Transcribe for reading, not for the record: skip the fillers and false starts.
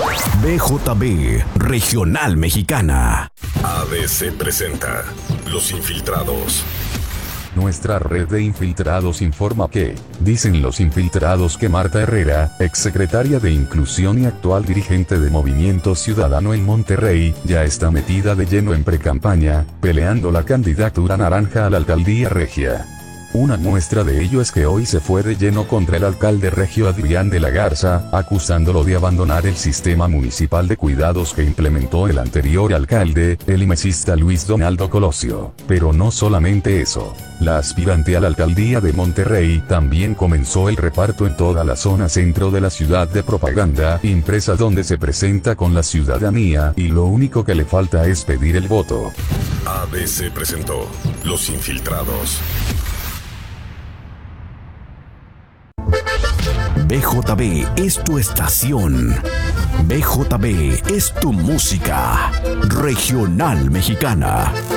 BJB Regional Mexicana. ABC presenta Los Infiltrados. Nuestra red de infiltrados informa que, dicen los infiltrados, que Marta Herrera, exsecretaria de Inclusión y actual dirigente de Movimiento Ciudadano en Monterrey, ya está metida de lleno en precampaña, peleando la candidatura naranja a la alcaldía regia. Una muestra de ello es que hoy se fue de lleno contra el alcalde regio Adrián de la Garza, acusándolo de abandonar el sistema municipal de cuidados que implementó el anterior alcalde, el imesista Luis Donaldo Colosio. Pero no solamente eso. La aspirante a la alcaldía de Monterrey también comenzó el reparto en toda la zona centro de la ciudad de propaganda impresa donde se presenta con la ciudadanía y lo único que le falta es pedir el voto. ABC presentó Los Infiltrados. BJB es tu estación. BJB es tu música. Regional Mexicana.